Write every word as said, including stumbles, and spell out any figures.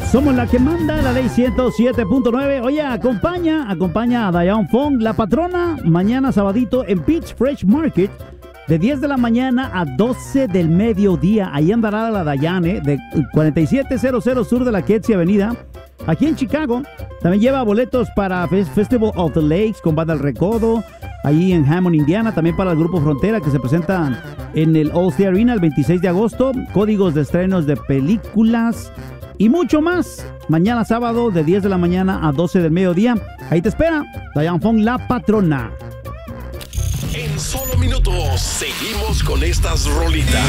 Somos la que manda, la ley ciento siete punto nueve. Oye, acompaña, acompaña a Diane Fong, la patrona, mañana sabadito en Peach Fresh Market, de diez de la mañana a doce del mediodía. Ahí andará la Diane, de cuarenta y siete cero cero sur de la Kedzie Avenida, aquí en Chicago. También lleva boletos para Festival of the Lakes con Banda El Recodo, ahí en Hammond, Indiana. También para el Grupo Frontera, que se presentan en el Allstate Arena el veintiséis de agosto. Códigos de estrenos de películas y mucho más. Mañana sábado de diez de la mañana a doce del mediodía. Ahí te espera Diane Fong, la patrona. En solo minutos seguimos con estas rolitas.